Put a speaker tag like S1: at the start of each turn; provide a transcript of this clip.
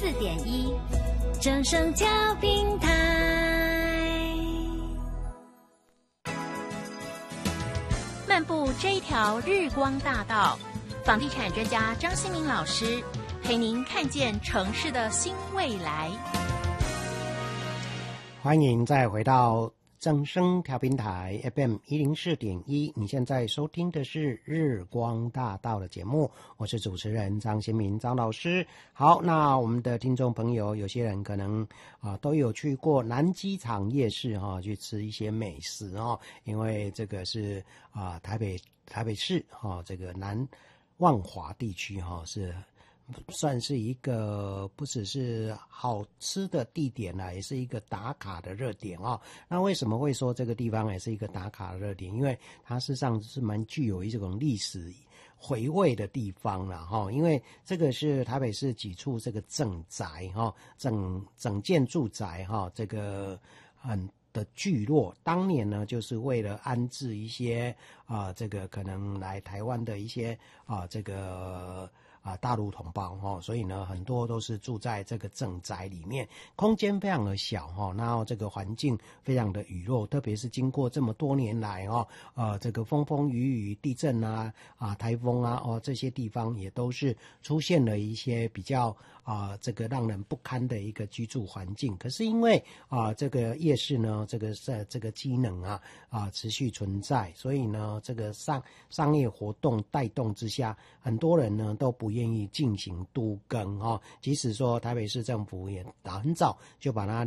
S1: 104.1正声调频台。漫步这一条日光大道，房地产专家张新民老师陪您看见城市的新未来。
S2: 欢迎再回到正声调频台 FM 104.1，你现在收听的是日光大道的节目，我是主持人张新民张老师。好，那我们的听众朋友有些人可能都有去过南机场夜市去吃一些美食因为这个是台北市这个南万华地区是算是一个不只是好吃的地点啦，也是一个打卡的热点那为什么会说这个地方也是一个打卡的热点？因为它事实上是蛮具有一种历史回味的地方啦因为这个是台北市几处这个正宅整建住宅这个的聚落，当年呢就是为了安置一些这个可能来台湾的一些这个大陆同胞所以呢很多都是住在这个正宅里面，空间非常的小然后这个环境非常的雨弱，特别是经过这么多年来这个风风雨雨地震台风这些地方也都是出现了一些比较这个让人不堪的一个居住环境。可是因为这个夜市呢这个机能持续存在，所以呢这个商业活动带动之下，很多人呢都不愿意进行都更即使说台北市政府也很早就把它